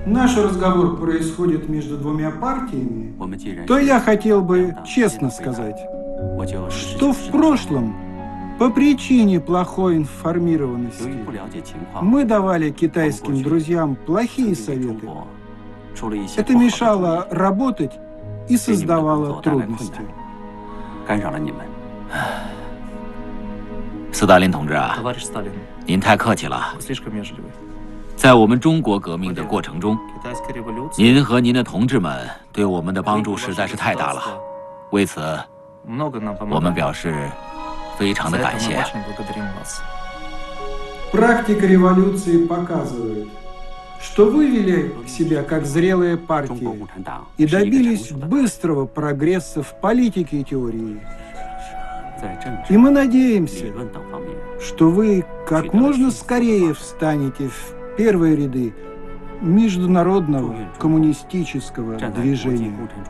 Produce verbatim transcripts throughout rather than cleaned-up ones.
наш разговор происходит между двумя партиями, то я хотел бы честно сказать, что в прошлом, по причине плохой информированности, мы давали китайским друзьям плохие советы. Это мешало работать и создавало трудности. 斯大林同志啊， Товарищ Сталин, 您太客气了。 вы слишком вежливы. 在我们中国革命的过程中， Китайская революция 您和您的同志们对我们的帮助实在是太大了，为此 много нам 我们 помогали. 表示非常的 За это 感 мы 谢。 очень благодарим вас. Практика революции показывает, что вы вели себя как зрелые партии и добились быстрого прогресса в политике и теории. И мы надеемся, что вы как можно скорее встанете в первые ряды международного коммунистического движения.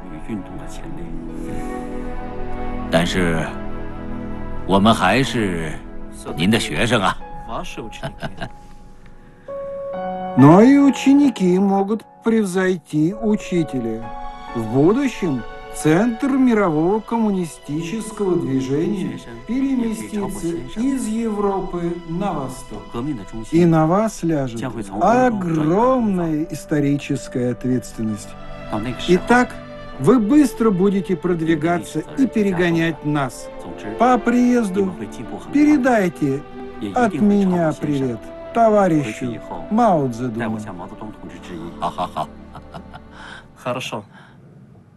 但是我们还是您的学生啊。 Ваши ученики. Но и ученики могут превзойти учителя. В будущем центр мирового коммунистического движения переместится из Европы на восток. И на вас ляжет огромная историческая ответственность. Итак, вы быстро будете продвигаться и перегонять нас. По приезду передайте от меня привет товарищу Мао Цзэдуну. 好好好。 Хорошо.